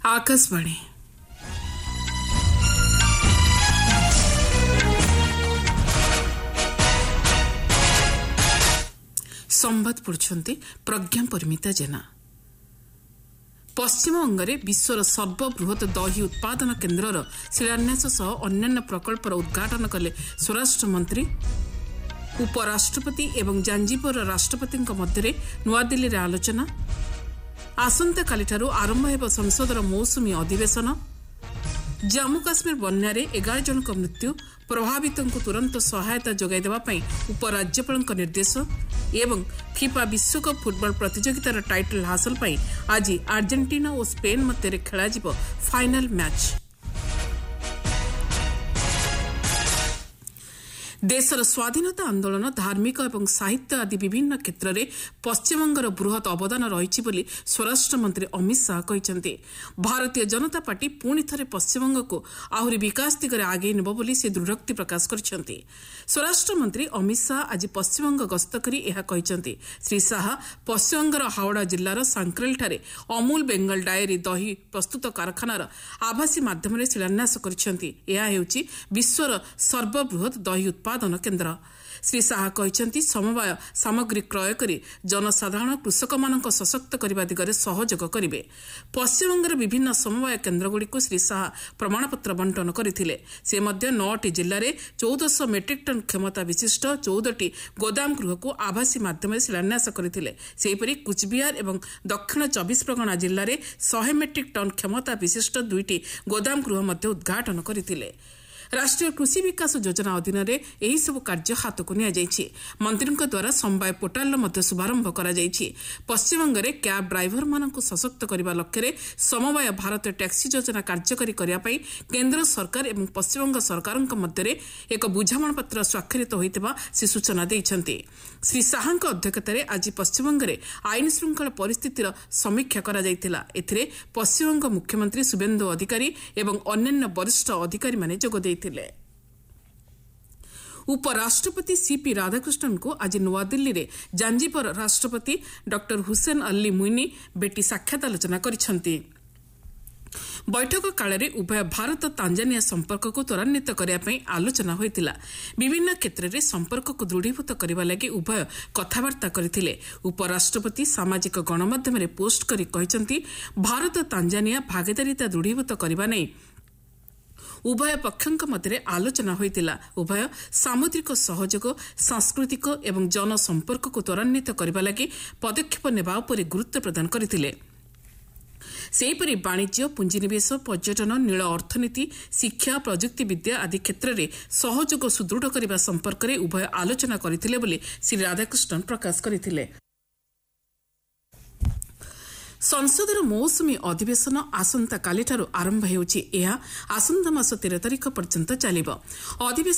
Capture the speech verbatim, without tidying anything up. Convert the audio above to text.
आकाशवाणी संवाद पढ़ुछंती प्रज्ञा परिमिता जेना। पश्चिमबंगरे विश्वर सर्वबृहत दही उत्पादन केन्द्रर शिलान्यास सह अन्यान्य प्रकल्पर उद्घाटन कले स्वराष्ट्र मंत्री। उपराष्ट्रपति एवं जांजिपुर राष्ट्रपति मध्य नुआदिल्ली रे आलोचना। आसंता कालिठारु आरंभ हेब संसदर मौसुमी अधिवेशन। जम्मू काश्मीर बन्यारे एगार जनक मृत्यु, प्रभावितों को तुरंत सहायता जोगाई देवा पई उपराज्यपाल निर्देश। एवं फिफा विश्वकप फुटबॉल प्रतियोगितार टाइटल हासिल पई आज अर्जेंटीना और स्पेन मध्य खेलाजिब फाइनल मैच। देशर स्वाधीनता आंदोलन, धार्मिक और साहित्य आदि विभिन्न क्षेत्र में पश्चिमबंगर बृहत अवदान रही बोली स्वराष्ट्र मंत्री अमित शाह कहते। भारतीय जनता पार्टी पुणी थे पश्चिमबंग को आहरी विकास दिगरे आगे नेब बोली से दृढ़ोक्ति प्रकाश करछन्ती। स्वराष्ट्र मंत्री अमित शाह आज पश्चिमबंग गस्त करी एहा कहछन्ती। श्री शाह पश्चिमबंगर हावड़ा जिल्लार सांक्रेलठारे अमूल बेंगल डायरी दही प्रस्तुत कारखानार आभासी माध्यम शिलान्यास करछन्ती। एहा हेउची विश्वर सर्वबृहत दही उत्पादन केन्द्र। श्री शाह कहते समवाय सामग्री क्रय करी जनसाधारण कृषक मानक सशक्त करने दिगरे सहयोग करेंगे। पश्चिमबंगर विभिन्न समवाय केन्द्रगुड़िक श्री शाह प्रमाणपत्र बंटन करथिले। से मध्य नौटी जिल्ला रे चौदह मेट्रिक टन क्षमता विशिष्ट चौदह गोदाम गृह को आभासी माध्यम शिलान्यास करथिले। सेहीपरि कुचबिहार एवं दक्षिण चौबीस परगना जिल्ला रे सौ मेट्रिक टन क्षमता विशिष्ट दुईटी गोदाम गृह मध्य उद्घाटन करथिले। राष्ट्रीय कृषि विकास योजना अधीन में यही सब कार्य हाथ को नियाଯାଇଛି। मंत्री द्वारा समवाय पोर्टाल मध्य शुभारंभ करा जायछि। पश्चिमबंग में कैब ड्राइवर मानक सशक्त करने लक्ष्य समवाय भारत टैक्सी योजना कार्यकारी करने केन्द्र सरकार और पश्चिमबंग सरकार मध्य एक बुझामण पत्र स्वाक्षरित होता से सूचना देइछन्ति। श्री शाह अध्यक्षतार आज पश्चिमबंग में आईन श्रृंखला परिस्थितिर समीक्षा करा जायतिला। एथिरे पश्चिमबंग मुख्यमंत्री शुभेन्दु अधिकारी एवं अन्यान्य वरिष्ठ अधिकारी माने जोग देइथिले। उपराष्ट्रपति सीपी राधाकृष्णन को आज नुआदिल्ली रे जांजिपुर राष्ट्रपति डॉक्टर हुसैन अली मुइनी बेटी साक्षात आलोचना करिसेंती। बैठक काल में उभय भारत तांजानिया संपर्क को त्वरान्वित करने आलोचना होइतिला। विभिन्न क्षेत्र में संपर्क को दृढ़ीभूत करने लगी उभय कथबार्ता करथिले। उपराष्ट्रपति सामाजिक गणमाध्यम रे पोस्ट करी कहचंती भारत तांजानिया भागीदारिता दृढ़ीभूत करबा नै उभय पक्षों मध्य आलोचना होइतिला। उभय सामुद्रिक सहयोग, सांस्कृतिक एवं जनसंपर्क को त्वरान्वित करने लगी पदक्षेप नेबा उपरे गुरुत्व प्रदान करथिले। सेहीपरि वाणिज्य, पुंजीनिवेश, पर्यटन, नील अर्थनीति, शिक्षा, प्रजुक्ति विद्या आदि क्षेत्र में सहयोग सुदृढ़ करने संपर्क में उभय आलोचना करथिले बोली श्री राधाकृष्णन प्रकाश करथिले। संसदर मौसुमी अधिवेशन आसंता कालिठारु आरंभ हेउछि। एहा आसंता मास तेरह तारिख पर्यंत चलिब। अधिवेशन